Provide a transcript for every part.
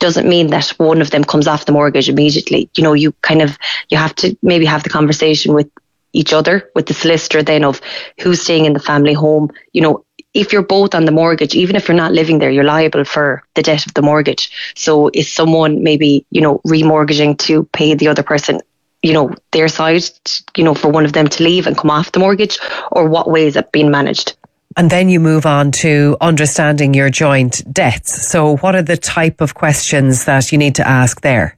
doesn't mean that one of them comes off the mortgage immediately. You know, you have to maybe have the conversation with each other, with the solicitor then, of who's staying in the family home. You know, if you're both on the mortgage, even if you're not living there, you're liable for the debt of the mortgage. So is someone maybe, you know, remortgaging to pay the other person, you know, their side, you know, for one of them to leave and come off the mortgage, or what way is it being managed? And then you move on to understanding your joint debts. So what are the type of questions that you need to ask there?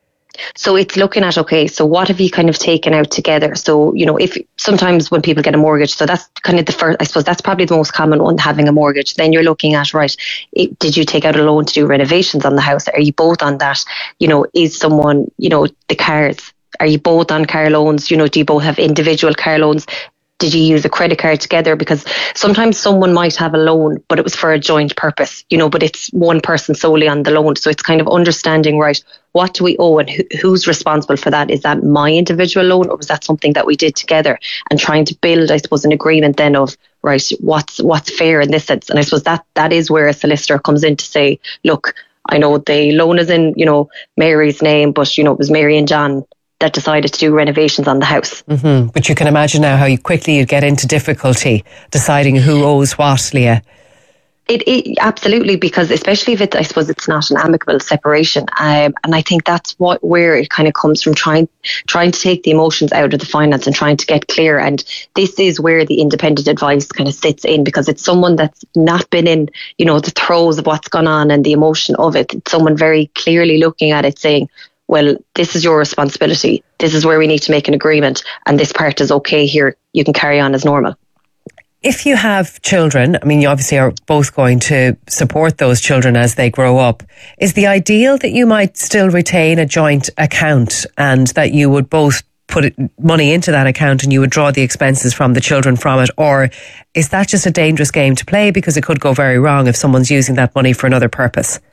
So it's looking at, okay, so what have you kind of taken out together? So, you know, if sometimes when people get a mortgage, so that's kind of the first, I suppose that's probably the most common one, having a mortgage. Then you're looking at, right, did you take out a loan to do renovations on the house? Are you both on that? You know, is someone, you know, the cars, are you both on car loans? You know, do you both have individual car loans? Did you use a credit card together? Because sometimes someone might have a loan, but it was for a joint purpose, you know, but it's one person solely on the loan. So it's kind of understanding, right, what do we owe and who's responsible for that? Is that my individual loan, or was that something that we did together? And trying to build, I suppose, an agreement then of, right, what's fair in this sense. And I suppose that is where a solicitor comes in to say, look, I know the loan is in, you know, Mary's name, but, you know, it was Mary and John that decided to do renovations on the house. Mm-hmm. But you can imagine now how quickly you get into difficulty deciding who owes what, Leah. It absolutely, because especially if I suppose it's not an amicable separation, and I think that's where it kind of comes from, trying to take the emotions out of the finance and trying to get clear. And this is where the independent advice kind of sits in, because it's someone that's not been in, you know, the throes of what's gone on and the emotion of it. It's someone very clearly looking at it, saying, well, this is your responsibility. This is where we need to make an agreement, and this part is okay here. You can carry on as normal. If you have children, I mean, you obviously are both going to support those children as they grow up. Is the ideal that you might still retain a joint account and that you would both put money into that account and you would draw the expenses from the children from it? Or is that just a dangerous game to play because it could go very wrong if someone's using that money for another purpose?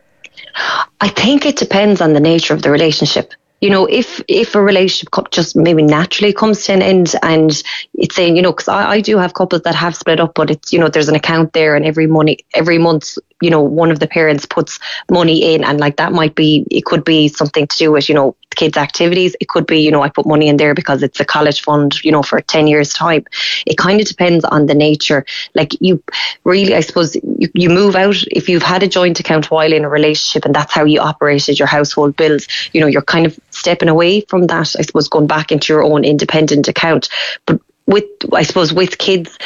I think it depends on the nature of the relationship. You know, if a relationship just maybe naturally comes to an end, and it's saying, you know, because I do have couples that have split up, but it's, you know, there's an account there, and every month, you know, one of the parents puts money in, and like that might be, it could be something to do with, you know, kids' activities. It could be, you know, I put money in there because it's a college fund, you know, for 10 years time. It kind of depends on the nature. Like, you really, I suppose, you move out, if you've had a joint account while in a relationship and that's how you operated your household bills, you know, you're kind of stepping away from that, I suppose, going back into your own independent account. But with kids,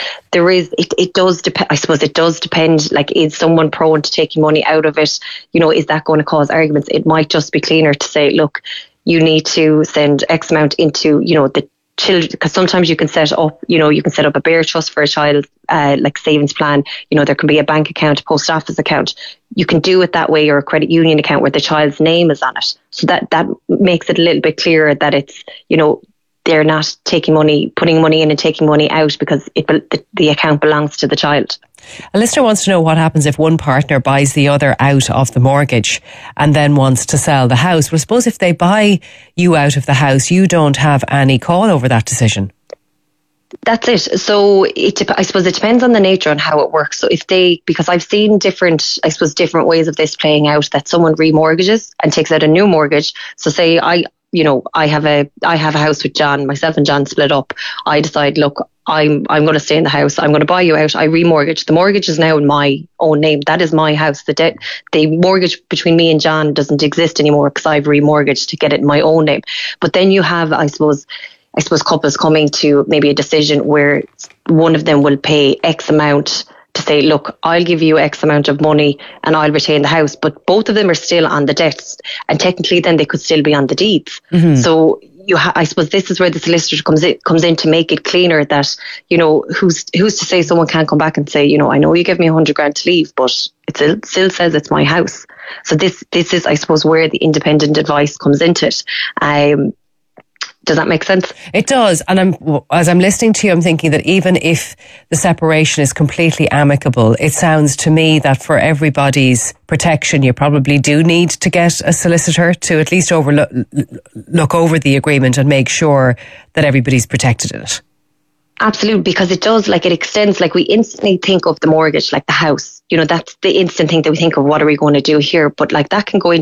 it does depend, like, is someone prone to taking money out of it? You know, is that going to cause arguments? It might just be cleaner to say, look, you need to send X amount into, you know, the children, because sometimes you can set up a bare trust for a child, like savings plan. You know, there can be a bank account, a post office account. You can do it that way, or a credit union account where the child's name is on it. So that makes it a little bit clearer that it's, you know, they're not putting money in and taking money out, because the account belongs to the child. A listener wants to know what happens if one partner buys the other out of the mortgage and then wants to sell the house. Well, suppose if they buy you out of the house, you don't have any call over that decision. That's it. So I suppose it depends on the nature and how it works. So because I've seen different ways of this playing out, that someone remortgages and takes out a new mortgage. So say I have a house with John, myself and John split up. I decide, look, I'm going to stay in the house. I'm going to buy you out. I remortgage. The mortgage is now in my own name. That is my house. The mortgage between me and John doesn't exist anymore because I've remortgaged to get it in my own name. But then you have, I suppose couples coming to maybe a decision where one of them will pay X amount to say, look, I'll give you X amount of money and I'll retain the house. But both of them are still on the debts, and technically then they could still be on the deeds. Mm-hmm. So I suppose this is where the solicitor comes in to make it cleaner that, you know, who's to say someone can't come back and say, you know, I know you give me 100 grand to leave, but it still says it's my house. So this is, I suppose, where the independent advice comes into it. Does that make sense? It does. And as I'm listening to you, I'm thinking that even if the separation is completely amicable, it sounds to me that for everybody's protection, you probably do need to get a solicitor to at least look over the agreement and make sure that everybody's protected in it. Absolutely, because it does, like, it extends, like, we instantly think of the mortgage, like the house, you know, that's the instant thing that we think of, what are we going to do here? But like that can go into